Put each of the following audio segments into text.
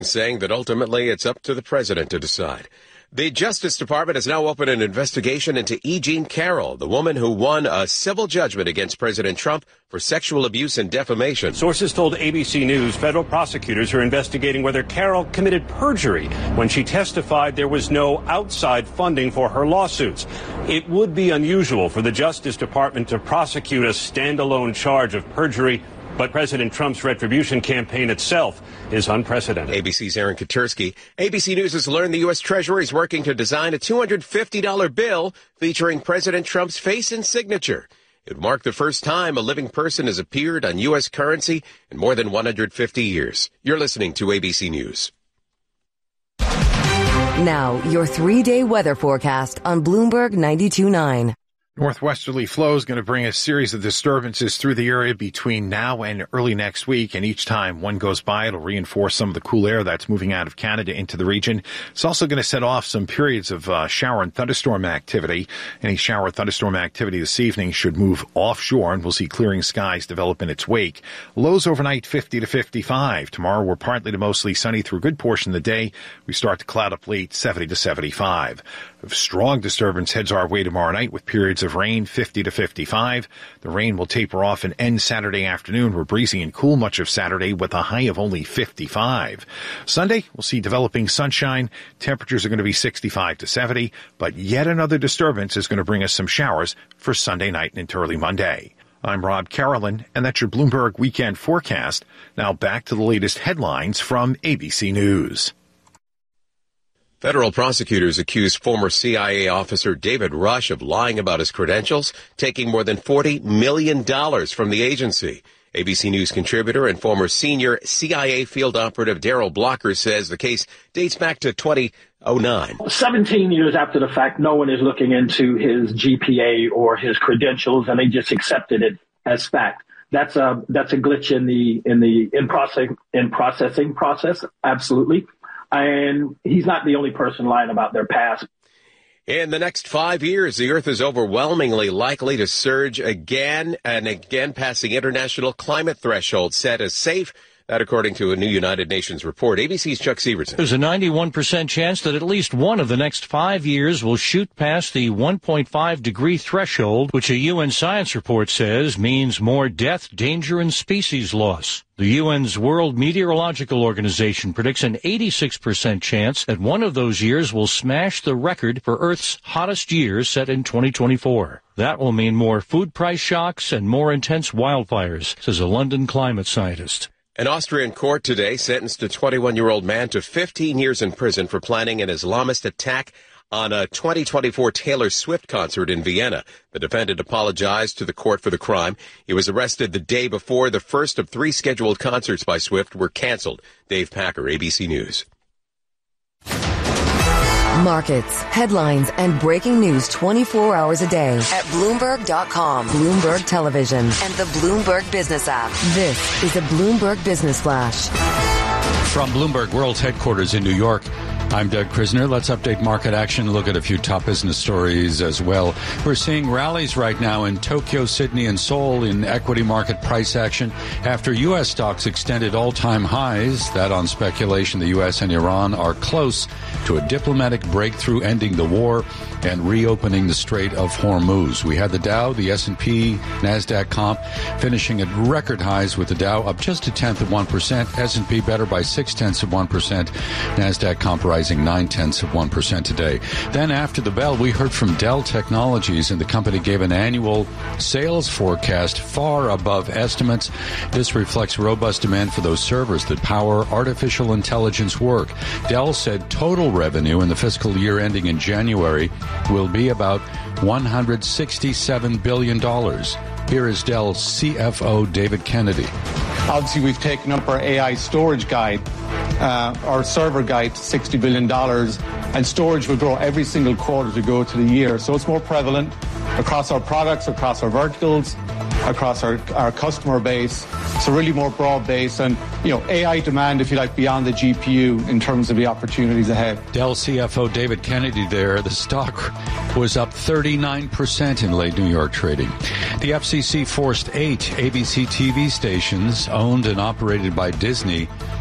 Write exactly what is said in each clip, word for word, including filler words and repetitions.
saying that ultimately it's up to the president to decide. The Justice Department has now opened an investigation into E. Jean Carroll, the woman who won a civil judgment against President Trump for sexual abuse and defamation. Sources told A B C News federal prosecutors are investigating whether Carroll committed perjury when she testified there was no outside funding for her lawsuits. It would be unusual for the Justice Department to prosecute a standalone charge of perjury, but President Trump's retribution campaign itself is unprecedented. A B C's Aaron Katersky. A B C News has learned the U S. Treasury is working to design a two hundred fifty dollars bill featuring President Trump's face and signature. It would mark the first time a living person has appeared on U S currency in more than one hundred fifty years. You're listening to A B C News. Now, your three-day weather forecast on Bloomberg ninety-two point nine. Northwesterly flow is going to bring a series of disturbances through the area between now and early next week, and each time one goes by, it'll reinforce some of the cool air that's moving out of Canada into the region. It's also going to set off some periods of uh, shower and thunderstorm activity. Any shower thunderstorm activity this evening should move offshore, and we'll see clearing skies develop in its wake. Lows overnight fifty to fifty-five. Tomorrow we're partly to mostly sunny through a good portion of the day. We start to cloud up late, seventy to seventy-five. A strong disturbance heads our way tomorrow night with periods of rain, fifty to fifty-five. The rain will taper off and end Saturday afternoon. We're breezy and cool much of Saturday with a high of only fifty-five. Sunday, we'll see developing sunshine. Temperatures are going to be sixty-five to seventy, but yet another disturbance is going to bring us some showers for Sunday night and into early Monday. I'm Rob Carolyn, and that's your Bloomberg Weekend Forecast. Now back to the latest headlines from A B C News. Federal prosecutors accuse former C I A officer David Rush of lying about his credentials, taking more than forty million dollars from the agency. A B C News contributor and former senior C I A field operative Daryl Blocker says the case dates back to twenty oh nine. seventeen years after the fact, no one is looking into his G P A or his credentials, and they just accepted it as fact. That's a that's a glitch in the in the in processing in processing process. Absolutely. And he's not the only person lying about their past. In the next five years, the Earth is overwhelmingly likely to surge again and again, passing international climate thresholds set as safe. That according to a new United Nations report. A B C's Chuck Severson. There's a ninety-one percent chance that at least one of the next five years will shoot past the one point five degree threshold, which a U N science report says means more death, danger, and species loss. The U N's World Meteorological Organization predicts an eighty-six percent chance that one of those years will smash the record for Earth's hottest year set in twenty twenty-four. That will mean more food price shocks and more intense wildfires, says a London climate scientist. An Austrian court today sentenced a twenty-one-year-old man to fifteen years in prison for planning an Islamist attack on a twenty twenty-four Taylor Swift concert in Vienna. The defendant apologized to the court for the crime. He was arrested the day before the first of three scheduled concerts by Swift were canceled. Dave Packer, A B C News. Markets, headlines, and breaking news twenty-four hours a day at Bloomberg dot com, Bloomberg Television, and the Bloomberg Business app. This is a Bloomberg Business Flash. From Bloomberg World's headquarters in New York, I'm Doug Krisner. Let's update market action, look at a few top business stories as well. We're seeing rallies right now in Tokyo, Sydney, and Seoul in equity market price action after U S stocks extended all-time highs. That on speculation the U S and Iran are close to a diplomatic breakthrough ending the war and reopening the Strait of Hormuz. We had the Dow, the S and P, NASDAQ comp finishing at record highs with the Dow up just a tenth of one percent, S and P better by six tenths of one percent, NASDAQ comp rising nine tenths of one percent today. Then after the bell, we heard from Dell Technologies, and the company gave an annual sales forecast far above estimates. This reflects robust demand for those servers that power artificial intelligence work. Dell said total revenue in the fiscal year ending in January will be about one hundred sixty-seven billion dollars. Here is Dell C F O David Kennedy. Obviously, we've taken up our A I storage guide, uh, our server guide to sixty billion dollars, and storage will grow every single quarter to go to the year. So it's more prevalent across our products, across our verticals, across our, our customer base. So really more broad base and, you know, A I demand, if you like, beyond the G P U in terms of the opportunities ahead. Dell C F O David Kennedy there. The stock was up thirty-nine percent in late New York trading. The F C C forced eight A B C T V stations owned and operated by Disney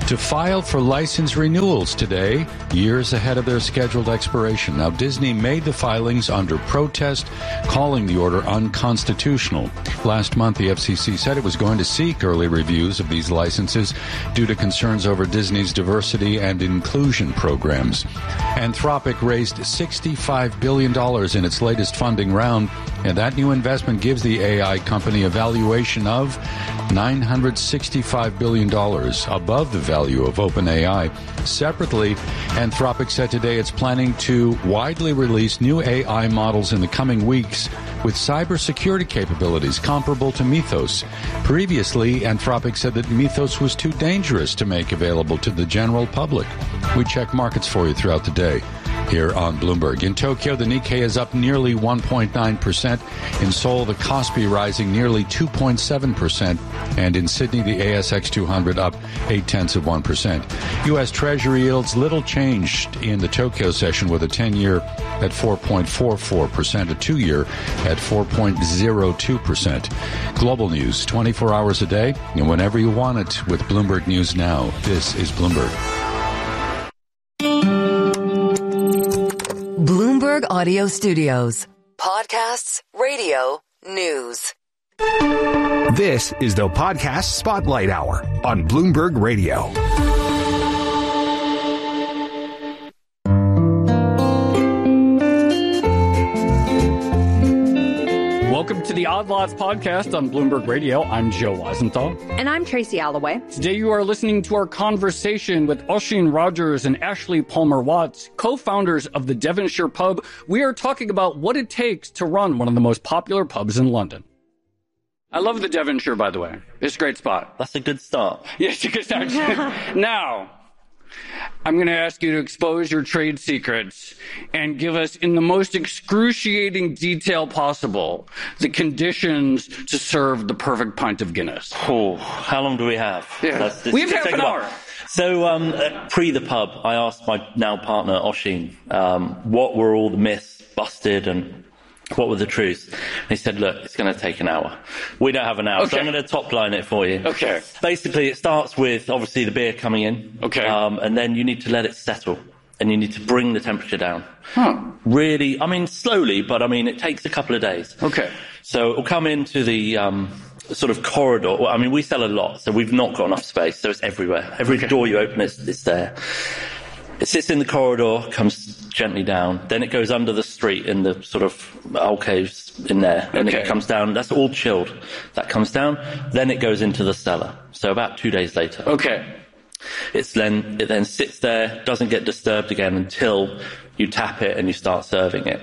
to file for license renewals today, years ahead of their scheduled expiration. Now, Disney made the filings under protest, calling the order unconstitutional. Last month, the F C C said it was going to seek early reviews of these licenses due to concerns over Disney's diversity and inclusion programs. Anthropic raised sixty-five billion dollars in its latest funding round, and that new investment gives the A I company a valuation of nine hundred sixty-five billion dollars, above the value of OpenAI. Separately, Anthropic said today it's planning to widely release new A I models in the coming weeks with cybersecurity capabilities comparable to Mythos. Previously, Anthropic said that Mythos was too dangerous to make available to the general public. We check markets for you throughout the day here on Bloomberg. In Tokyo, the Nikkei is up nearly one point nine percent. In Seoul, the Kospi rising nearly two point seven percent. And in Sydney, the A S X two hundred up eight tenths of one percent. U S Treasury yields little changed in the Tokyo session, with a ten-year at four point four four percent, a two-year at four point zero two percent. Global news twenty-four hours a day and whenever you want it with Bloomberg News Now. This is Bloomberg. Bloomberg Audio Studios. Podcasts, radio, news. This is the Podcast Spotlight Hour on Bloomberg Radio. Welcome to the Odd Lots podcast on Bloomberg Radio. I'm Joe Weisenthal. And I'm Tracy Alloway. Today you are listening to our conversation with Oisin Rogers and Ashley Palmer-Watts, co-founders of the Devonshire Pub. We are talking about what it takes to run one of the most popular pubs in London. I love the Devonshire, by the way. It's a great spot. That's a good start. Yes, it's a good start. Now, I'm going to ask you to expose your trade secrets and give us, in the most excruciating detail possible, the conditions to serve the perfect pint of Guinness. Oh, how long do we have? Yeah. That's, this we have half an hour. So, um, pre the pub, I asked my now partner, Oisin, um, what were all the myths busted and what were the truths? And he said, look, it's going to take an hour. We don't have an hour, okay. So I'm going to top line it for you. Okay. Basically, it starts with, obviously, the beer coming in. Okay. Um, and then you need to let it settle. And you need to bring the temperature down. Huh. Really, I mean, slowly, but I mean, it takes a couple of days. Okay. So it'll come into the um, sort of corridor. Well, I mean, we sell a lot, so we've not got enough space, so it's everywhere. Every okay. door you open, it's, it's there. It sits in the corridor, comes gently down. Then it goes under the street in the sort of alcoves in there. And okay. it comes down. That's all chilled. That comes down. Then it goes into the cellar. So about two days later. Okay. It's then, it then sits there, doesn't get disturbed again until you tap it and you start serving it.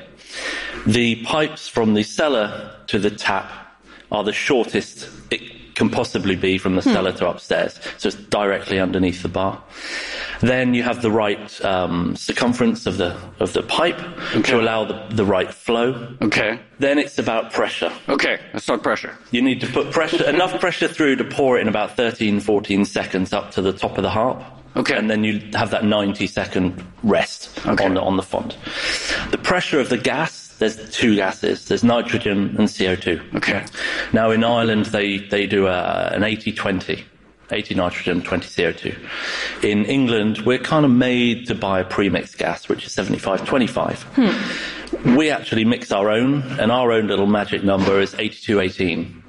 The pipes from the cellar to the tap are the shortest it can possibly be from the hmm. cellar to upstairs. So it's directly underneath the bar. Then you have the right um, circumference of the of the pipe okay. to allow the, the right flow. Okay. Then it's about pressure. Okay, let's talk pressure. You need to put pressure enough pressure through to pour it in about thirteen, fourteen seconds up to the top of the harp. Okay. And then you have that ninety second rest okay. on the on the font. The pressure of the gas, there's two gases. There's nitrogen and C O two. Okay. Now in Ireland they, they do a, an eighty twenty. eighty nitrogen, twenty C O two. In England, we're kind of made to buy a premixed gas, which is seventy-five twenty-five. Hmm. We actually mix our own, and our own little magic number is eighty-two eighteen.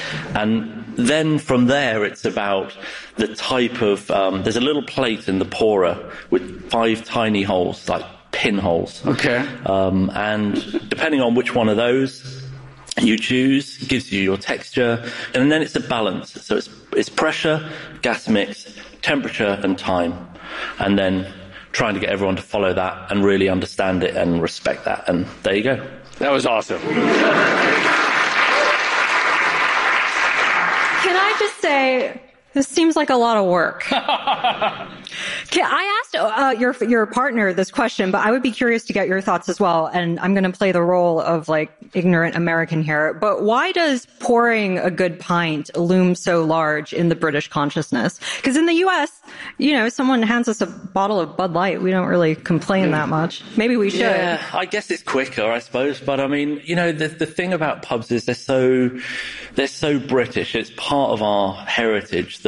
And then from there, it's about the type of, um, there's a little plate in the pourer with five tiny holes, like pinholes. Okay. Um, and depending on which one of those you choose, gives you your texture, and then it's a balance. So it's it's pressure, gas mix, temperature, and time, and then trying to get everyone to follow that and really understand it and respect that. And there you go. That was awesome. Can I just say, this seems like a lot of work. Can, I asked uh, your your partner this question, but I would be curious to get your thoughts as well. And I'm going to play the role of like ignorant American here. But why does pouring a good pint loom so large in the British consciousness? Because in the U S, you know, someone hands us a bottle of Bud Light, we don't really complain that much. Maybe we should. Yeah, I guess it's quicker, I suppose. But I mean, you know, the the thing about pubs is they're so they're so British. It's part of our heritage that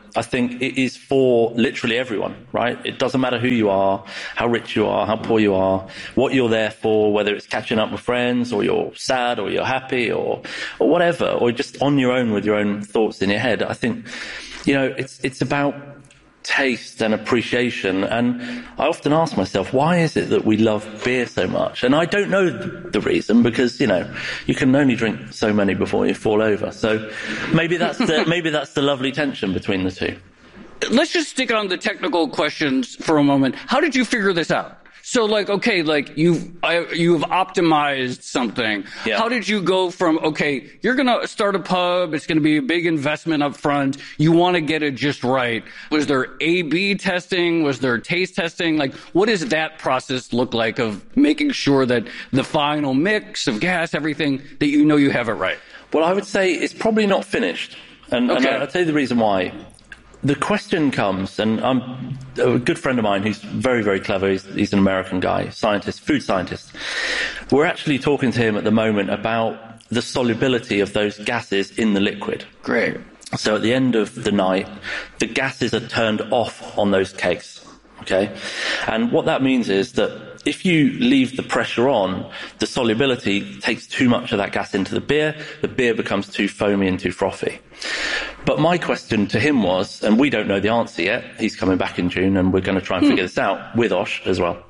I think it is for literally everyone, right? It doesn't matter who you are, how rich you are, how poor you are, what you're there for, whether it's catching up with friends or you're sad or you're happy or, or whatever, or just on your own with your own thoughts in your head. I think, you know, it's, it's about taste and appreciation. And I often ask myself, why is it that we love beer so much? And I don't know the reason, because, you know, you can only drink so many before you fall over. So maybe that's the, maybe that's the lovely tension between the two. Let's just stick on the technical questions for a moment. How did you figure this out? So, like, okay, like, you've, I, you've optimized something. Yeah. How did you go from, okay, you're going to start a pub, it's going to be a big investment up front, you want to get it just right. Was there A B testing? Was there taste testing? Like, what does that process look like of making sure that the final mix of gas, everything, that you know you have it right? Well, I would say it's probably not finished. And, okay. and I'll tell you the reason why. The question comes, and I'm a good friend of mine who's very, very clever. He's, he's an American guy, scientist, food scientist. We're actually talking to him at the moment about the solubility of those gases in the liquid. Great. So at the end of the night, the gases are turned off on those kegs. Okay? And what that means is that if you leave the pressure on, the solubility takes too much of that gas into the beer, the beer becomes too foamy and too frothy. But my question to him was, and we don't know the answer yet, he's coming back in June and we're going to try and figure this out with Osh as well,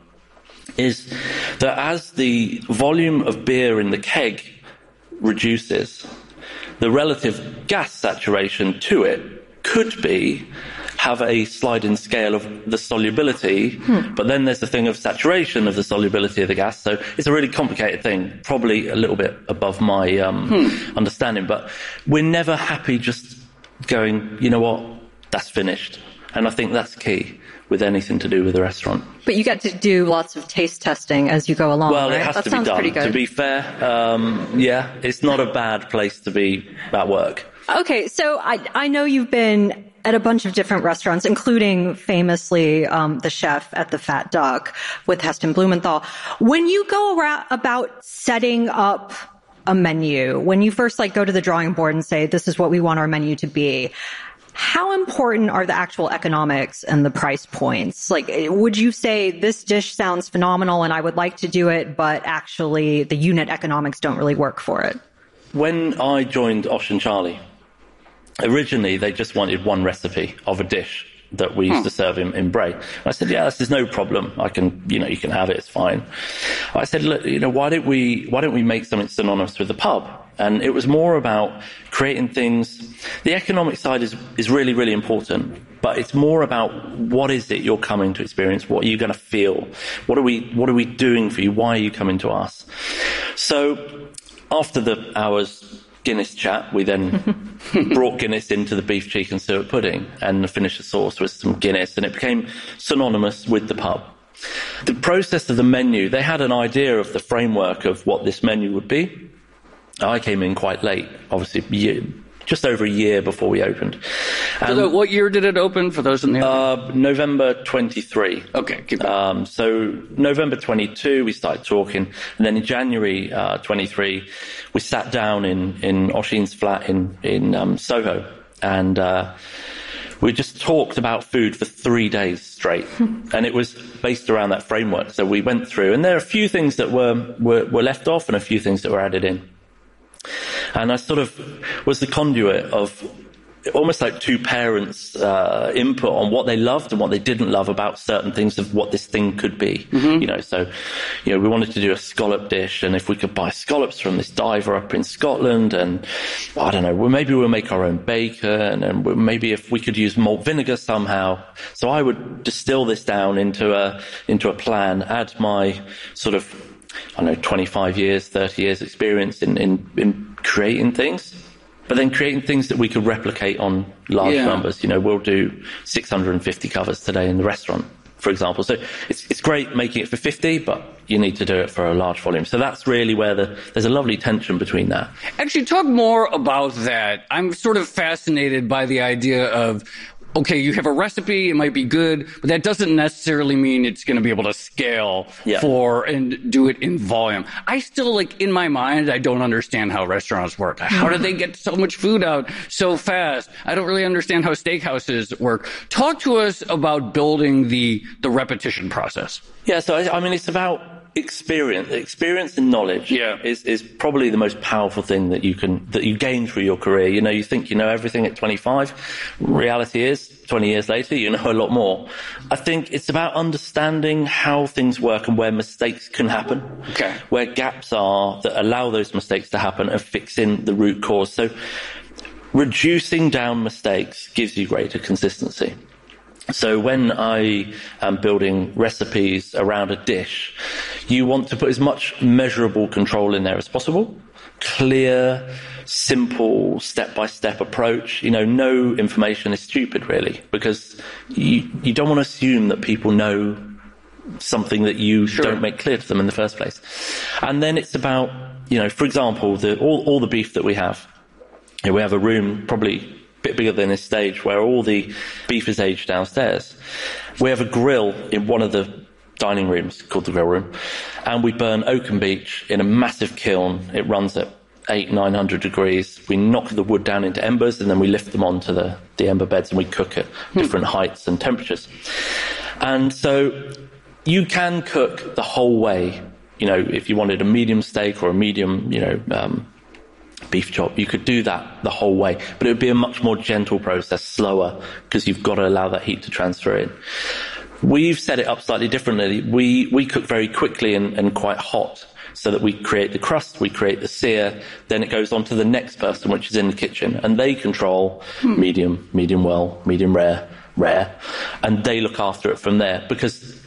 is that as the volume of beer in the keg reduces, the relative gas saturation to it could be have a sliding scale of the solubility, hmm. but then there's the thing of saturation of the solubility of the gas. So it's a really complicated thing, probably a little bit above my um, hmm. understanding. But we're never happy just going, you know what, that's finished. And I think that's key with anything to do with a restaurant. But you get to do lots of taste testing as you go along, well, right? It has that to sounds be done. Pretty good. To be fair, um, yeah, it's not a bad place to be at work. Okay, so I, I know you've been at a bunch of different restaurants, including famously um, the chef at the Fat Duck with Heston Blumenthal. When you go around about setting up a menu, when you first like go to the drawing board and say, this is what we want our menu to be, how important are the actual economics and the price points? Like, would you say this dish sounds phenomenal and I would like to do it, but actually the unit economics don't really work for it? When I joined Osh and Charlie, originally, they just wanted one recipe of a dish that we used hmm. to serve in, in Bray. And I said, yeah, this is no problem. I can, you know, you can have it. It's fine. I said, look, you know, why don't we, why don't we make something synonymous with the pub? And it was more about creating things. The economic side is, is really, really important, but it's more about what is it you're coming to experience? What are you going to feel? What are we, what are we doing for you? Why are you coming to us? So after the hours Guinness chat, we then brought Guinness into the beef cheek and suet pudding and finished the sauce with some Guinness, and it became synonymous with the pub. The process of the menu, they had an idea of the framework of what this menu would be. I came in quite late, obviously, year, just over a year before we opened. And so what year did it open, for those in the uh, November twenty-three. Okay, keep going. Um, so November twenty-two, we started talking, and then in January uh, twenty-three, we sat down in, in Oisin's flat in, in um, Soho, and uh, we just talked about food for three days straight. And it was based around that framework. So we went through, and there are a few things that were, were, were left off and a few things that were added in. And I sort of was the conduit of almost like two parents' uh, input on what they loved and what they didn't love about certain things of what this thing could be. Mm-hmm. You know, so, you know, we wanted to do a scallop dish, and if we could buy scallops from this diver up in Scotland, and I don't know, well, maybe we'll make our own bacon, and maybe if we could use malt vinegar somehow. So I would distill this down into a into a plan, add my sort of, I don't know, twenty-five years, thirty years experience in, in, in creating things, but then creating things that we could replicate on large yeah. numbers. You know, we'll do six hundred fifty covers today in the restaurant, for example. So it's it's great making it for fifty, but you need to do it for a large volume. So that's really where the, there's a lovely tension between that. Actually, talk more about that. I'm sort of fascinated by the idea of okay, you have a recipe, it might be good, but that doesn't necessarily mean it's going to be able to scale yeah. for and do it in volume. I still, like, in my mind, I don't understand how restaurants work. How do they get so much food out so fast? I don't really understand how steakhouses work. Talk to us about building the, the repetition process. Yeah, so, I, I mean, it's about experience. Experience and knowledge yeah. is, is probably the most powerful thing that you can, that you gain through your career. You know, you think you know everything at twenty-five. Reality is, twenty years later, you know a lot more. I think it's about understanding how things work and where mistakes can happen. Okay. Where gaps are that allow those mistakes to happen and fixing the root cause. So reducing down mistakes gives you greater consistency. So when I am building recipes around a dish, you want to put as much measurable control in there as possible. Clear, simple, step-by-step approach. You know, no information is stupid, really, because you, you don't want to assume that people know something that you sure. don't make clear to them in the first place. And then it's about, you know, for example, the, all, all the beef that we have. You know, we have a room probably bit bigger than this stage where all the beef is aged downstairs. We have a grill in one of the dining rooms called the grill room, and we burn oaken beech in a massive kiln. It runs at eight, nine hundred degrees. We knock the wood down into embers, and then we lift them onto the, the ember beds, and we cook at different heights and temperatures. And so you can cook the whole way. You know, if you wanted a medium steak or a medium, you know, um, beef chop, you could do that the whole way, but it would be a much more gentle process, slower, because you've got to allow that heat to transfer in. We've set it up slightly differently. We we cook very quickly and, and quite hot, so that we create the crust, we create the sear, then it goes on to the next person, which is in the kitchen, and they control hmm. medium, medium well, medium rare, rare, and they look after it from there. Because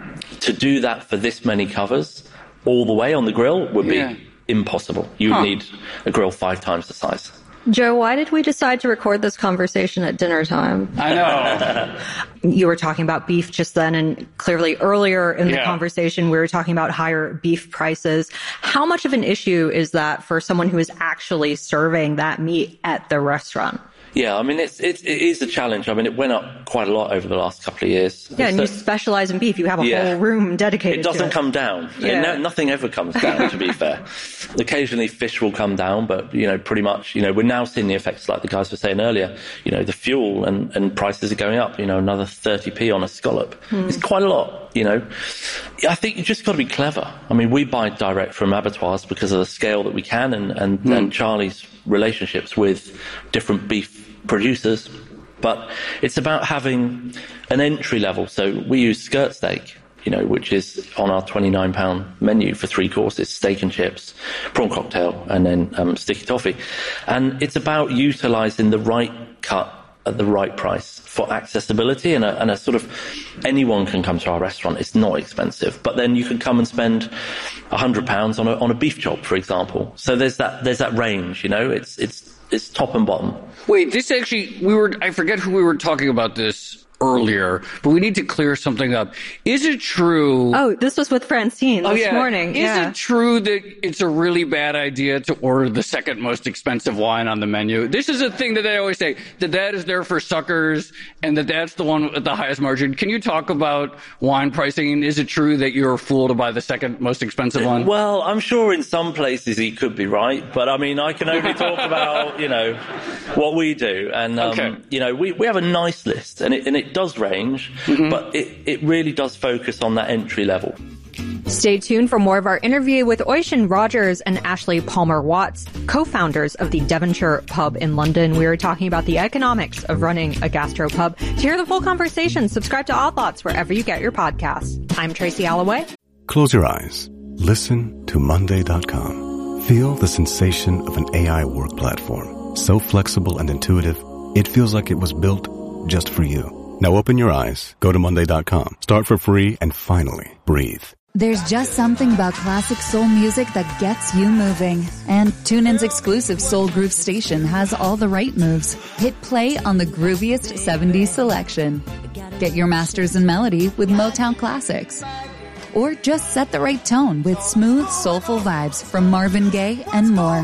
to do that for this many covers all the way on the grill would be yeah. impossible. You would huh. need a grill five times the size. Joe, why did we decide to record this conversation at dinner time? I know. You were talking about beef just then, and clearly earlier in the yeah. conversation, we were talking about higher beef prices. How much of an issue is that for someone who is actually serving that meat at the restaurant? Yeah, I mean, it's, it's, it is a challenge. I mean, it went up quite a lot over the last couple of years. Yeah, and so, you specialize in beef. You have a yeah, whole room dedicated to it. It doesn't come down. Yeah. No, nothing ever comes down, to be fair. Occasionally fish will come down, but, you know, pretty much, you know, we're now seeing the effects like the guys were saying earlier. You know, the fuel and, and prices are going up, you know, another thirty p on a scallop. Hmm. It's quite a lot, you know. I think you just got to be clever. I mean, we buy direct from abattoirs because of the scale that we can and, and, hmm. and Charlie's relationships with different beef producers, but it's about having an entry level. So we use skirt steak, you know, which is on our twenty-nine pound menu for three courses, steak and chips, prawn cocktail, and then um, sticky toffee. And it's about utilising the right cut at the right price for accessibility and a, and a sort of anyone can come to our restaurant. It's not expensive, but then you can come and spend a hundred pounds on a on a beef chop, for example. So there's that there's that range, you know. It's it's it's top and bottom. Wait, this actually, we were, I forget who we were talking about this earlier, but we need to clear something up. Is it true? Oh, this was with Francine this oh, yeah. morning. Is yeah. it true that it's a really bad idea to order the second most expensive wine on the menu? This is a thing that they always say, that that is there for suckers and that that's the one with the highest margin. Can you talk about wine pricing? Is it true that you're fooled to buy the second most expensive one? Well, I'm sure in some places he could be right, but I mean, I can only talk about, you know, what we do. And, um, okay. you know, we, we have a nice list and it, and it does range, mm-hmm. but it, it really does focus on that entry level. Stay tuned for more of our interview with Oisin Rogers and Ashley Palmer Watts, co-founders of the Devonshire Pub in London. We were talking about the economics of running a gastropub. To hear the full conversation, subscribe to Odd Lots wherever you get your podcasts. I'm Tracy Alloway. Close your eyes. Listen to Monday dot com. Feel the sensation of an A I work platform. So flexible and intuitive, it feels like it was built just for you. Now open your eyes, go to Monday dot com, start for free, and finally, breathe. There's just something about classic soul music that gets you moving. And TuneIn's exclusive Soul Groove station has all the right moves. Hit play on the grooviest seventies selection. Get your masters in melody with Motown Classics. Or just set the right tone with smooth, soulful vibes from Marvin Gaye and more.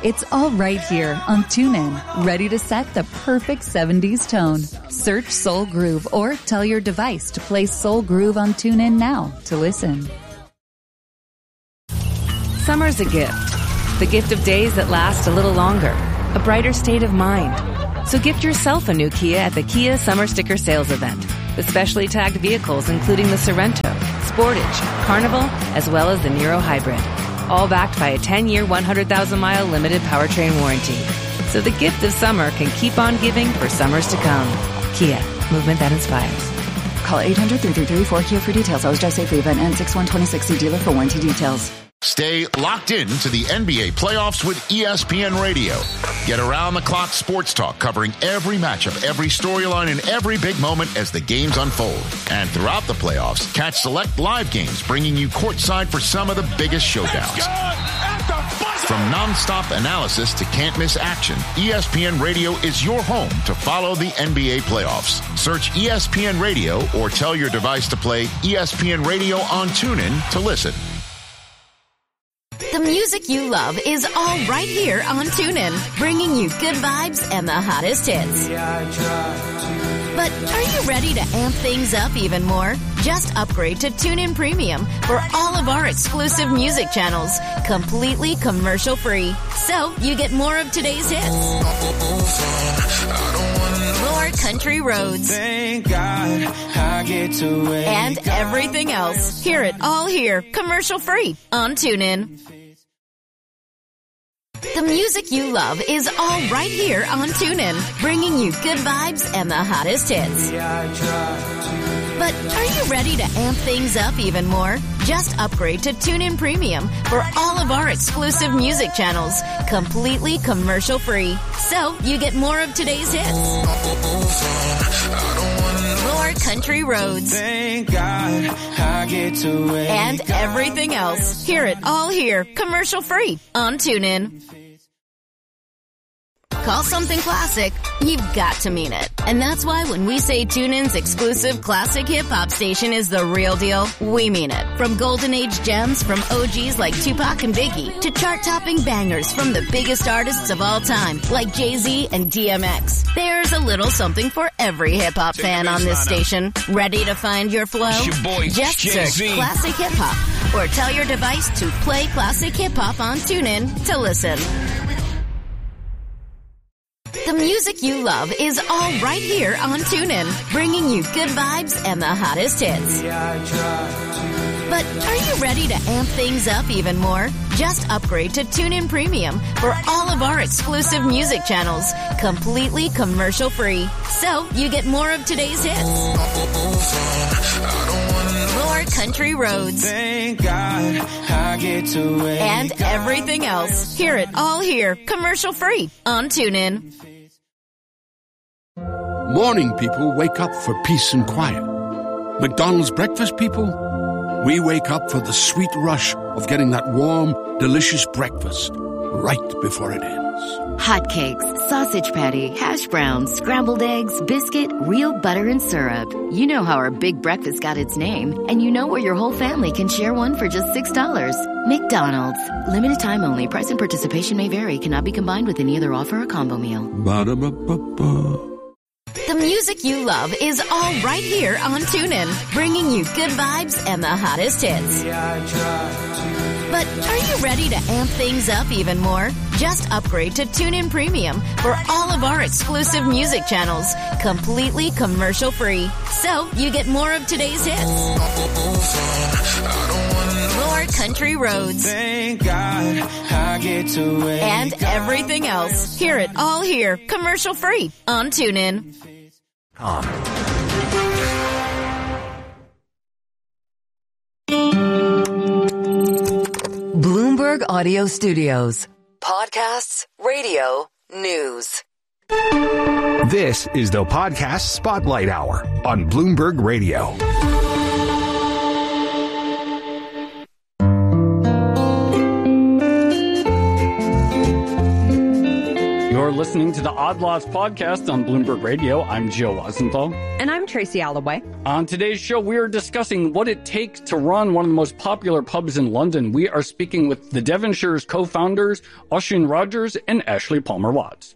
It's all right here on TuneIn, ready to set the perfect seventies tone. Search Soul Groove or tell your device to play Soul Groove on TuneIn now to listen. Summer's a gift. The gift of days that last a little longer. A brighter state of mind. So gift yourself a new Kia at the Kia Summer Sticker Sales Event. With specially tagged vehicles including the Sorrento, Sportage, Carnival, as well as the Niro Hybrid. All backed by a ten-year, one hundred thousand mile limited powertrain warranty. So the gift of summer can keep on giving for summers to come. Kia, movement that inspires. Call eight hundred, three three three, four Kia for details. Always drive safely. Event ends six one twenty-six. See dealer for warranty details. Stay locked in to the N B A playoffs with E S P N Radio. Get around-the-clock sports talk covering every matchup, every storyline, and every big moment as the games unfold. And throughout the playoffs, catch select live games bringing you courtside for some of the biggest showdowns. From non-stop analysis to can't-miss action, E S P N Radio is your home to follow the N B A playoffs. Search E S P N Radio or tell your device to play E S P N Radio on TuneIn to listen. The music you love is all right here on TuneIn, bringing you good vibes and the hottest hits. But are you ready to amp things up even more? Just upgrade to TuneIn Premium for all of our exclusive music channels, completely commercial-free. So you get more of today's hits, more country roads, and everything else. Hear it all here, commercial-free on TuneIn. The music you love is all right here on TuneIn, bringing you good vibes and the hottest hits. But are you ready to amp things up even more? Just upgrade to TuneIn Premium for all of our exclusive music channels, completely commercial-free. So you get more of today's hits, more country roads, and everything else. Hear it all here, commercial-free on TuneIn. Call something classic, you've got to mean it. And that's why when we say TuneIn's exclusive classic hip-hop station is the real deal, we mean it. From golden age gems from O Gs like Tupac and Biggie to chart-topping bangers from the biggest artists of all time like Jay-Z and D M X. There's a little something for every hip-hop fan on this station. Ready to find your flow? Your boy, Just Jay-Z. search Classic Hip-Hop or tell your device to play Classic Hip-Hop on TuneIn to listen. The music you love is all right here on TuneIn, bringing you good vibes and the hottest hits. But are you ready to amp things up even more? Just upgrade to TuneIn Premium for all of our exclusive music channels, completely commercial-free. So you get more of today's hits, more country roads, and everything else. Hear it all here, commercial-free on TuneIn. Morning people wake up for peace and quiet. McDonald's breakfast people, we wake up for the sweet rush of getting that warm, delicious breakfast right before it ends. Hotcakes, sausage patty, hash browns, scrambled eggs, biscuit, real butter and syrup. You know how our big breakfast got its name, and you know where your whole family can share one for just six dollars. McDonald's. Limited time only. Price and participation may vary. Cannot be combined with any other offer or combo meal. Ba-da-ba-ba-ba. The music you love is all right here on TuneIn, bringing you good vibes and the hottest hits. But are you ready to amp things up even more? Just upgrade to TuneIn Premium for all of our exclusive music channels, completely commercial-free. So you get more of today's hits, more country roads, and everything else. Hear it all here, commercial-free on TuneIn. Bloomberg Audio Studios. Podcasts, radio, news. This is the Podcast Spotlight Hour on Bloomberg Radio. You're listening to the Odd Lots podcast on Bloomberg Radio. I'm Joe Weisenthal. And I'm Tracy Alloway. On today's show, we are discussing what it takes to run one of the most popular pubs in London. We are speaking with the Devonshire's co-founders, Oisin Rogers and Ashley Palmer-Watts.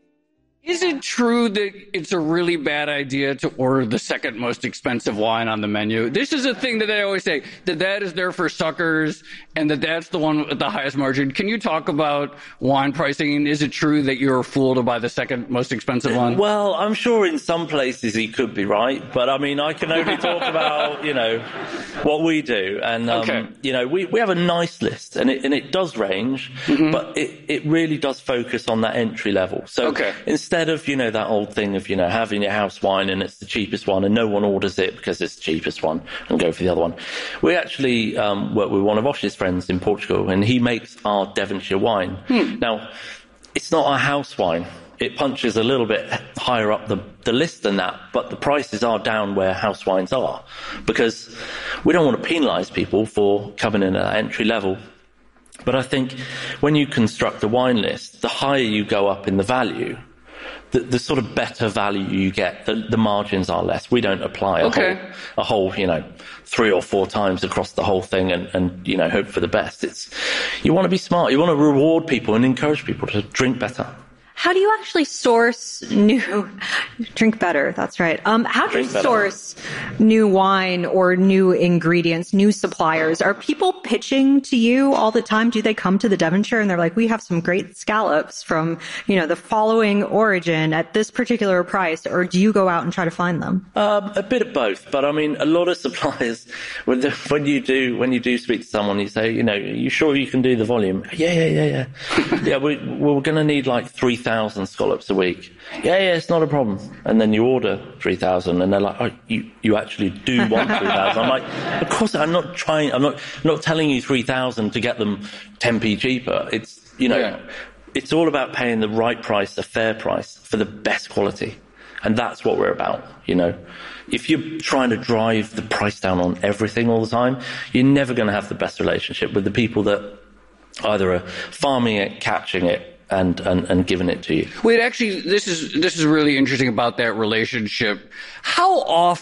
Is it true that it's a really bad idea to order the second most expensive wine on the menu? This is a thing that they always say, that that is there for suckers and that that's the one with the highest margin. Can you talk about wine pricing? Is it true that you're fooled to buy the second most expensive one? Well, I'm sure in some places he could be right, but I mean, I can only talk about, you know, what we do. And, um, okay. you know, we, we have a nice list and it, and it does range, mm-hmm. but it, it really does focus on that entry level. So okay. instead Instead of, you know, that old thing of, you know, having your house wine and it's the cheapest one and no one orders it because it's the cheapest one and go for the other one. We actually um, work with one of Osh's friends in Portugal and he makes our Devonshire wine. Hmm. Now, it's not our house wine. It punches a little bit higher up the, the list than that, but the prices are down where house wines are because we don't want to penalise people for coming in at that entry level. But I think when you construct a wine list, the higher you go up in the value, The, the sort of better value you get, the, the margins are less. We don't apply a, okay. whole, a whole, you know, three or four times across the whole thing and, and, you know, hope for the best. It's, you want to be smart. You want to reward people and encourage people to drink better. How do you actually source new, drink better, that's right. Um, how do drink you better. source new wine or new ingredients, new suppliers? Are people pitching to you all the time? Do they come to the Devonshire and they're like, we have some great scallops from, you know, the following origin at this particular price, or do you go out and try to find them? Um, a bit of both, but I mean, a lot of suppliers, when, the, when you do, when you do speak to someone, you say, you know, are you sure you can do the volume? Yeah, yeah, yeah, yeah. yeah, we, we're going to need like three thousand scallops a week. Yeah, yeah, it's not a problem. And then you order three thousand and they're like, oh, you, you actually do want three thousand. I'm like, of course, I'm not trying, I'm not, not telling you three thousand to get them ten p cheaper. It's, you know, yeah. it's all about paying the right price, a fair price for the best quality. And that's what we're about, you know. If you're trying to drive the price down on everything all the time, you're never going to have the best relationship with the people that either are farming it, catching it, and, and, and giving it to you. Wait, actually, this is, this is really interesting about that relationship. How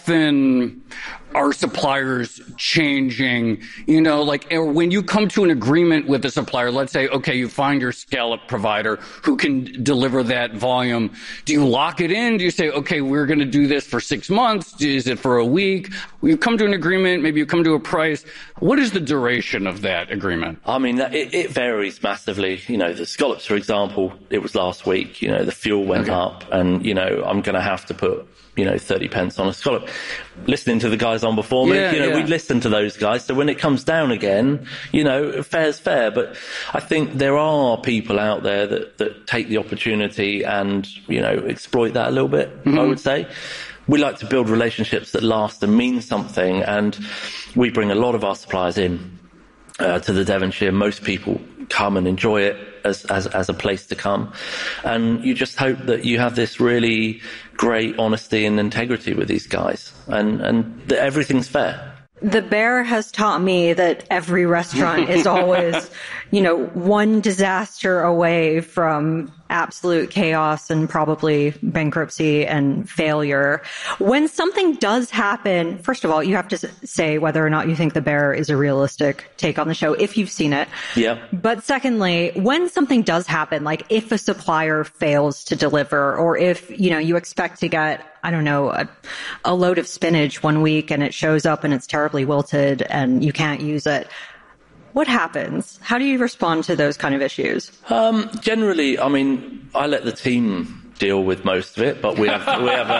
often are suppliers changing? You know, like when you come to an agreement with a supplier, let's say, okay, you find your scallop provider who can deliver that volume. Do you lock it in? Do you say, okay, we're going to do this for six months? Is it for a week? You come to an agreement, maybe you come to a price. What is the duration of that agreement? I mean, it, it varies massively. You know, the scallops, for example, it was last week, you know, the fuel went okay. up and, you know, I'm going to have to put, you know, thirty pence on a scallop. Listening to the guys on before me, yeah, you know, yeah. we listen to those guys. So when it comes down again, you know, fair's fair. But I think there are people out there that, that take the opportunity and, you know, exploit that a little bit, mm-hmm. I would say. We like to build relationships that last and mean something. And we bring a lot of our suppliers in uh, to the Devonshire. Most people come and enjoy it as, as, as a place to come. And you just hope that you have this really great honesty and integrity with these guys and, and that everything's fair. The Bear has taught me that every restaurant is always, you know, one disaster away from absolute chaos and probably bankruptcy and failure. When something does happen, first of all, you have to say whether or not you think The Bear is a realistic take on the show, if you've seen it. Yeah. But secondly, when something does happen, like if a supplier fails to deliver, or if, you know, you expect to get, I don't know, a, a load of spinach one week and it shows up and it's terribly wilted and you can't use it. What happens? How do you respond to those kind of issues? Um, generally, I mean, I let the team deal with most of it, but we have we have.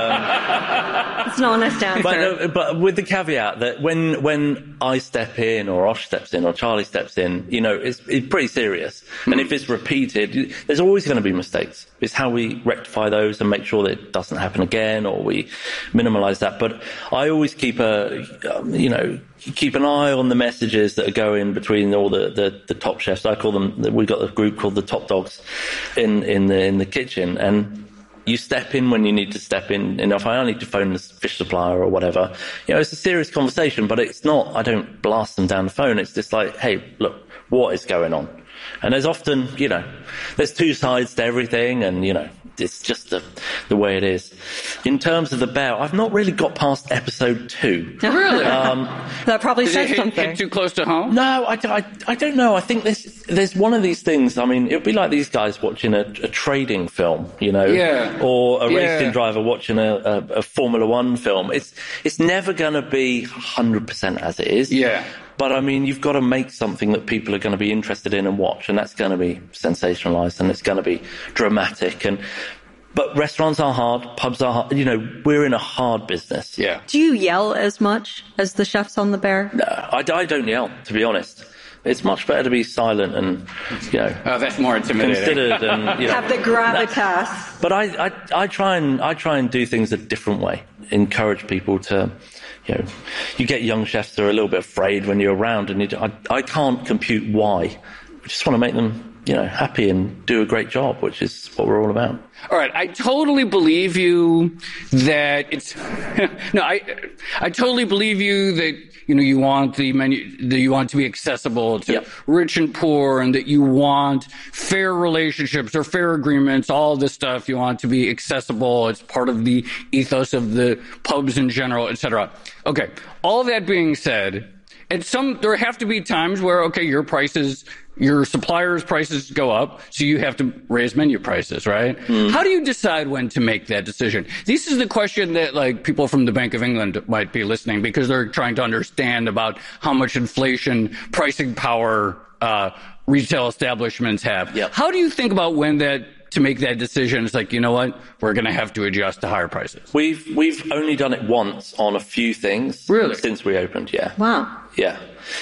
Um, it's an honest answer. But, uh, but with the caveat that when when I step in, or Osh steps in, or Charlie steps in, you know, it's, it's pretty serious. And if it's repeated, there's always going to be mistakes. It's how we rectify those and make sure that it doesn't happen again, or we minimise that. But I always keep a, um, you know. keep an eye on the messages that are going between all the, the, the top chefs. I call them, we've got a group called the top dogs in, in the, in the kitchen. And you step in when you need to step in. And if I need to phone the fish supplier or whatever, you know, it's a serious conversation, but it's not, I don't blast them down the phone. It's just like, hey, look, what is going on? And there's often, you know, there's two sides to everything, and, you know, it's just the, the way it is. In terms of The Bear, I've not really got past episode two. Really? Um, that probably Did says it hit, something. hit too close to home? No, I, I, I don't know. I think there's, there's one of these things, I mean, it would be like these guys watching a, a trading film, you know, Yeah. or a Yeah. racing driver watching a, a, a Formula One film. It's, it's never going to be one hundred percent as it is. Yeah. But, I mean, you've got to make something that people are going to be interested in and watch, and that's going to be sensationalised, and it's going to be dramatic. And But restaurants are hard, pubs are hard. You know, we're in a hard business. Yeah. Do you yell as much as the chefs on The Bear? No, I, I don't yell, to be honest. It's much better to be silent and, you know... Oh, that's more intimidating. ...considered and, you know... Have the gravitas. But I, I, I try and I try and do things a different way. Encourage people to, you know, you get young chefs that are a little bit afraid when you're around, and you, I, I can't compute why. I just want to make them, you know, happy and do a great job, which is what we're all about. All right, I totally believe you that it's no, I I totally believe you that you know you want the menu that you want it to be accessible to Yep. rich and poor, and that you want fair relationships or fair agreements, all this stuff. You want it to be accessible. It's part of the ethos of the pubs in general, et cetera. Okay, all that being said, at some there have to be times where okay, your prices. Your suppliers' prices go up, so you have to raise menu prices, right? Mm. How do you decide when to make that decision? This is the question that, like, people from the Bank of England might be listening because they're trying to understand about how much inflation, pricing power, uh, retail establishments have. Yep. How do you think about when that to make that decision? It's like, you know what, we're going to have to adjust to higher prices. We've we've only done it once on a few things. Really? Since we opened, yeah. Wow. Yeah.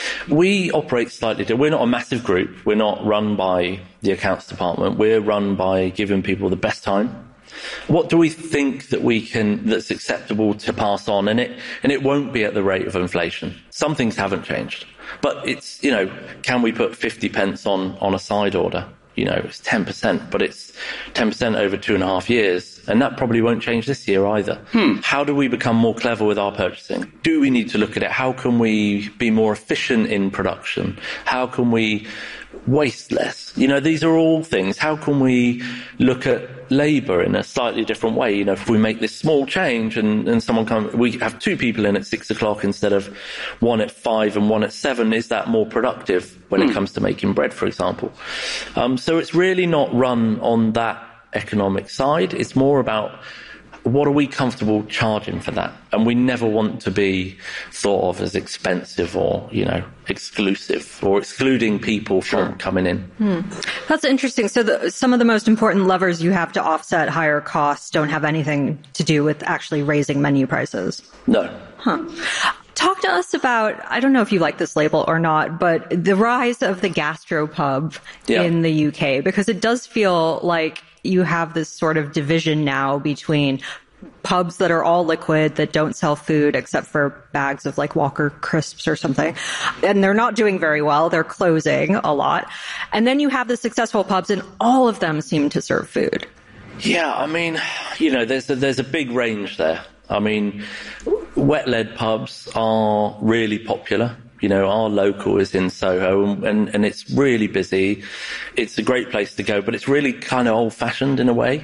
We operate slightly different. We're not a massive group. We're not run by the accounts department. We're run by giving people the best time. What do we think that we can, that's acceptable to pass on? And it, and it won't be at the rate of inflation. Some things haven't changed. But it's, you know, can we put fifty pence on, on a side order? You know, it's ten percent, but it's ten percent over two and a half years. And that probably won't change this year either. Hmm. How do we become more clever with our purchasing? Do we need to look at it? How can we be more efficient in production? How can we waste less? You know, these are all things. How can we look at labour in a slightly different way? You know, if we make this small change and, and someone comes, we have two people in at six o'clock instead of one at five and one at seven, is that more productive when Hmm. it comes to making bread, for example? Um, so it's really not run on that economic side. It's more about what are we comfortable charging for that? And we never want to be thought of as expensive or, you know, exclusive or excluding people from Sure. coming in. Hmm. That's interesting. So the, some of the most important levers you have to offset higher costs don't have anything to do with actually raising menu prices. No. Huh. Talk to us about, I don't know if you like this label or not, but the rise of the gastropub Yeah. in the U K, because it does feel like you have this sort of division now between pubs that are all liquid, that don't sell food except for bags of like Walker crisps or something. And they're not doing very well. They're closing a lot. And then you have the successful pubs and all of them seem to serve food. Yeah, I mean, you know, there's a, there's a big range there. I mean, wet-led pubs are really popular. You know, our local is in Soho and, and, and it's really busy. It's a great place to go, but it's really kind of old-fashioned in a way.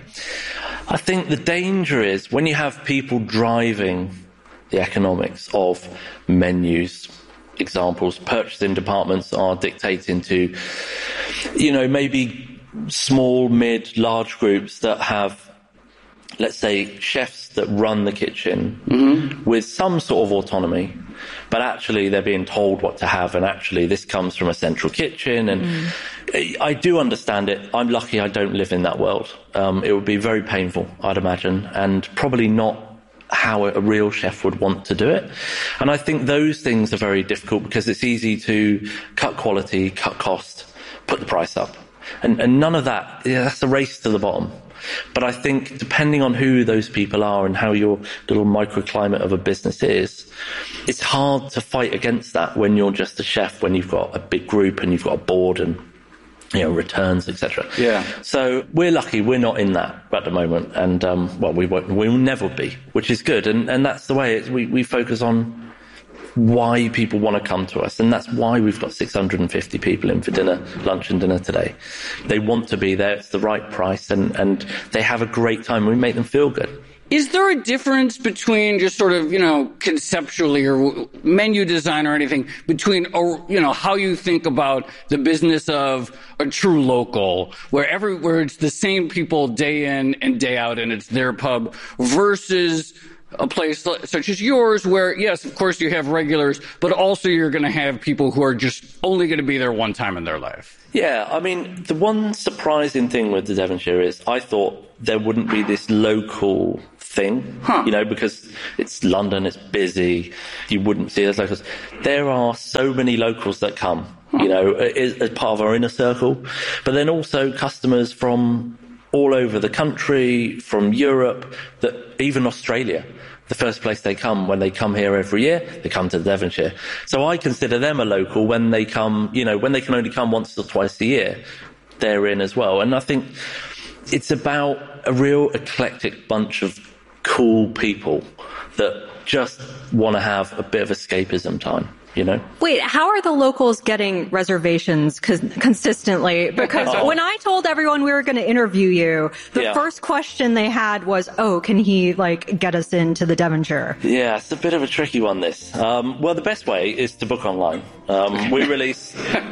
I think the danger is when you have people driving the economics of menus, examples, purchasing departments are dictating to, you know, maybe small, mid, large groups that have, let's say, chefs that run the kitchen Mm-hmm. with some sort of autonomy, but actually they're being told what to have, and actually this comes from a central kitchen. And mm. I do understand it. I'm lucky I don't live in that world. Um, it would be very painful, I'd imagine, and probably not how a real chef would want to do it. And I think those things are very difficult because it's easy to cut quality, cut cost, put the price up. And, and none of that, yeah, that's a race to the bottom. But I think depending on who those people are and how your little microclimate of a business is, it's hard to fight against that when you're just a chef, when you've got a big group and you've got a board and, you know, returns, et cetera. Yeah. So we're lucky we're not in that at the moment. And, um, well, we won't, we'll never be, which is good. And, and that's the way it, we, we focus on why people want to come to us. And that's why we've got six hundred fifty people in for dinner, lunch and dinner today. They want to be there. It's the right price, and, and they have a great time. We make them feel good. Is there a difference between just sort of, you know, conceptually or menu design or anything between, or, you know, how you think about the business of a true local, where every, where it's the same people day in and day out and it's their pub, versus a place such as yours where, yes, of course you have regulars, but also you're going to have people who are just only going to be there one time in their life? Yeah, I mean, the one surprising thing with the Devonshire is I thought there wouldn't be this local thing, huh. you know, because it's London, it's busy, you wouldn't see those locals. There are so many locals that come, huh. you know, as, as part of our inner circle, but then also customers from all over the country, from Europe, that even Australia. The first place they come when they come here every year, they come to Devonshire. So I consider them a local when they come, you know, when they can only come once or twice a year, they're in as well. And I think it's about a real eclectic bunch of cool people that just want to have a bit of escapism time. You know? Wait, how are the locals getting reservations cons- consistently? Because oh. when I told everyone we were going to interview you, the yeah. first question they had was, oh, can he, like, get us into the Devonshire? Yeah, it's a bit of a tricky one, this. Um, well, the best way is to book online. Um, we release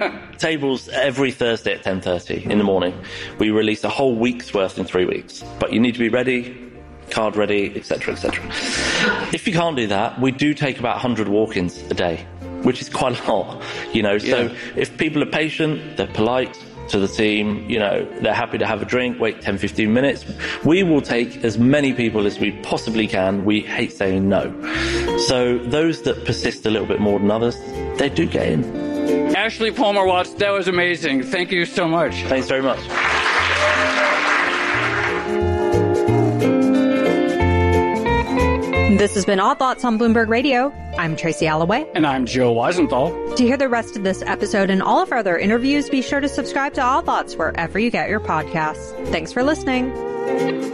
tables every Thursday at ten thirty in the morning. We release a whole week's worth in three weeks. But you need to be ready, card ready, et cetera, et cetera. If you can't do that, we do take about one hundred walk-ins a day, which is quite a lot, you know. So yeah. if people are patient, they're polite to the team, you know, they're happy to have a drink, wait ten, fifteen minutes, we will take as many people as we possibly can. We hate saying no. So those that persist a little bit more than others, they do get in. Ashley Palmer Watts, that was amazing. Thank you so much. Thanks very much. This has been Odd Thoughts on Bloomberg Radio. I'm Tracy Alloway. And I'm Joe Weisenthal. To hear the rest of this episode and all of our other interviews, be sure to subscribe to Odd Thoughts wherever you get your podcasts. Thanks for listening.